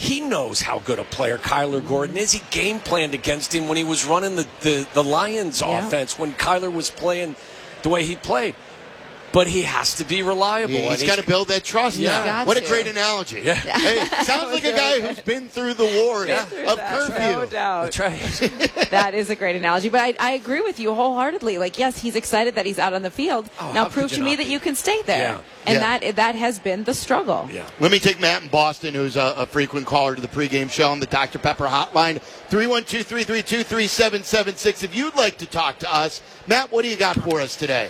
He knows how good a player Kyler Gordon is. He game planned against him when he was running the Lions offense, when Kyler was playing the way he played. But he has to be reliable. He's got to build that trust now. What a great analogy. Yeah. Hey, sounds like a guy who's been through the wars of curfew. No doubt. That's right. That is a great analogy. But I agree with you wholeheartedly. Like, yes, he's excited that he's out on the field. Now prove to me that you can stay there. And that has been the struggle. Yeah. Let me take Matt in Boston, who's a frequent caller to the pregame show on the Dr. Pepper hotline, 312-332-3776. If you'd like to talk to us, Matt, what do you got for us today?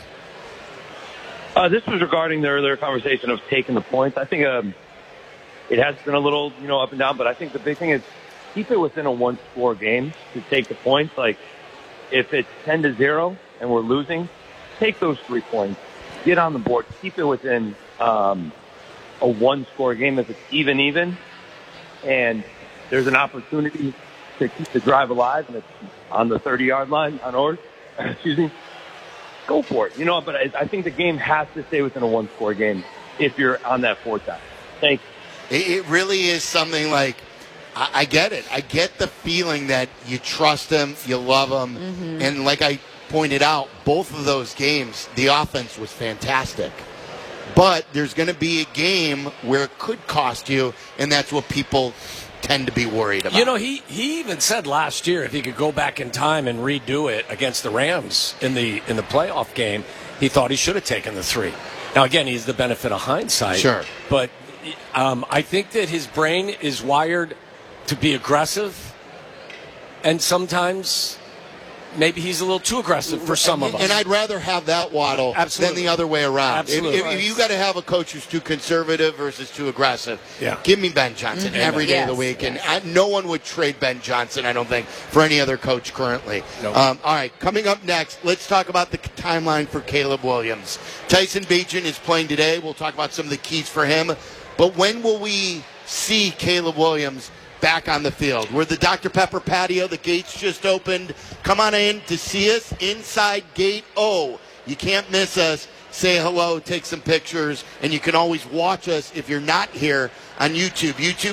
This was regarding the earlier conversation of taking the points. I think it has been a little, up and down, but I think the big thing is keep it within a one-score game to take the points. Like, if it's 10-0 and we're losing, take those 3 points, get on the board, keep it within a one-score game. If it's even, and there's an opportunity to keep the drive alive, and it's on the 30-yard line on ours, excuse me, go for it. But I think the game has to stay within a one-score game if you're on that fourth down. Thanks. It really is something like, I get it. I get the feeling that you trust him, you love him, and like I pointed out, both of those games, the offense was fantastic. But there's going to be a game where it could cost you, and that's what people tend to be worried about. He even said last year if he could go back in time and redo it against the Rams in the playoff game, he thought he should have taken the 3. Now, again, he's the benefit of hindsight. Sure. But I think that his brain is wired to be aggressive, and sometimes maybe he's a little too aggressive for some of us. And I'd rather have that, Waddle, than the other way around. Absolutely. If you got to have a coach who's too conservative versus too aggressive, yeah, give me Ben Johnson every day of the week. And no one would trade Ben Johnson, I don't think, for any other coach currently. Nope. All right, coming up next, let's talk about the timeline for Caleb Williams. Tyson Bagent is playing today. We'll talk about some of the keys for him. But when will we see Caleb Williams back on the field? We're the Dr. Pepper patio. The gates just opened. Come on in to see us inside Gate O. You can't miss us. Say hello, take some pictures, and you can always watch us if you're not here on YouTube,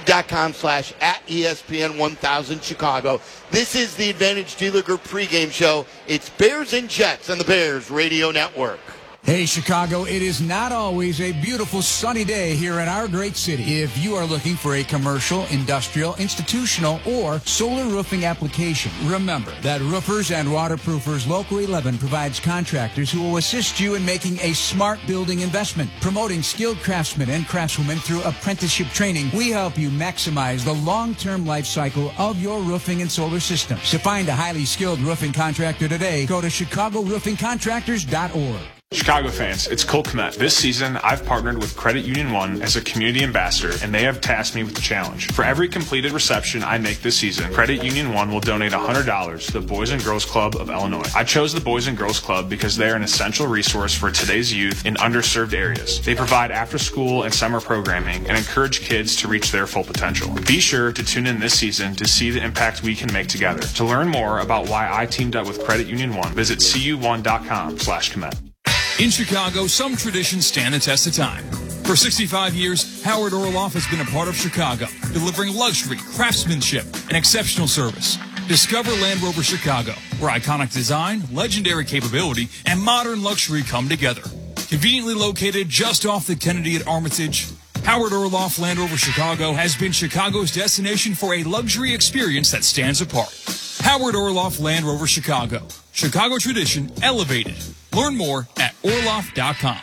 youtube.com/@ESPN1000 Chicago. This is the Advantage Dealer Group pregame show. It's Bears and Jets on the Bears Radio Network. Hey, Chicago, it is not always a beautiful sunny day here in our great city. If you are looking for a commercial, industrial, institutional, or solar roofing application, remember that Roofers and Waterproofers Local 11 provides contractors who will assist you in making a smart building investment. Promoting skilled craftsmen and craftswomen through apprenticeship training, we help you maximize the long-term life cycle of your roofing and solar systems. To find a highly skilled roofing contractor today, go to ChicagoRoofingContractors.org. Chicago fans, it's Cole Kmet. This season, I've partnered with Credit Union One as a community ambassador, and they have tasked me with the challenge. For every completed reception I make this season, Credit Union One will donate $100 to the Boys and Girls Club of Illinois. I chose the Boys and Girls Club because they are an essential resource for today's youth in underserved areas. They provide after-school and summer programming and encourage kids to reach their full potential. Be sure to tune in this season to see the impact we can make together. To learn more about why I teamed up with Credit Union One, visit cu1.com/Kmet. In Chicago, some traditions stand the test of time. For 65 years, Howard Orloff has been a part of Chicago, delivering luxury, craftsmanship, and exceptional service. Discover Land Rover Chicago, where iconic design, legendary capability, and modern luxury come together. Conveniently located just off the Kennedy at Armitage, Howard Orloff Land Rover Chicago has been Chicago's destination for a luxury experience that stands apart. Howard Orloff Land Rover Chicago. Chicago tradition elevated. Learn more at orloff.com.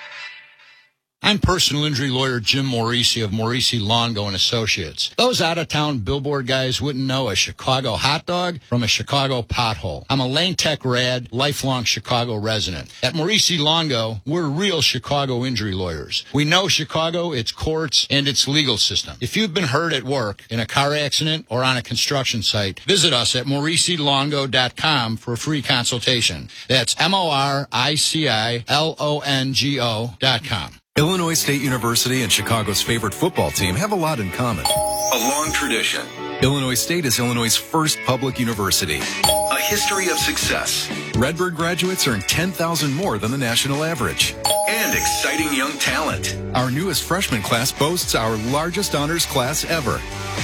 I'm personal injury lawyer Jim Morisi of Morisi Longo and Associates. Those out-of-town billboard guys wouldn't know a Chicago hot dog from a Chicago pothole. I'm a Lane Tech Rad, lifelong Chicago resident. At Morisi Longo, we're real Chicago injury lawyers. We know Chicago, its courts, and its legal system. If you've been hurt at work, in a car accident, or on a construction site, visit us at MorisiLongo.com for a free consultation. That's MoriciLongo.com. Illinois State University and Chicago's favorite football team have a lot in common. A long tradition. Illinois State is Illinois' first public university. A history of success. Redbird graduates earn $10,000 more than the national average. And exciting young talent. Our newest freshman class boasts our largest honors class ever.